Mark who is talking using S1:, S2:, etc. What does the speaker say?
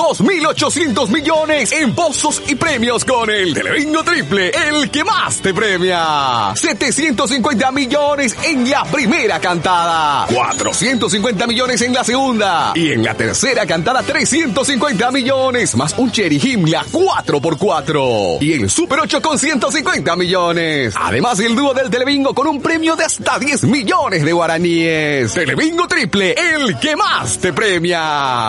S1: 2.800 millones en pozos y premios con el Telebingo Triple, el que más te premia. 750 millones en la primera cantada, 450 millones en la segunda y en la tercera cantada 350 millones más un Cherry Himmler 4x4 y el Super 8 con 150 millones. Además el dúo del Telebingo con un premio de hasta 10 millones de guaraníes. Telebingo Triple, el que más te premia.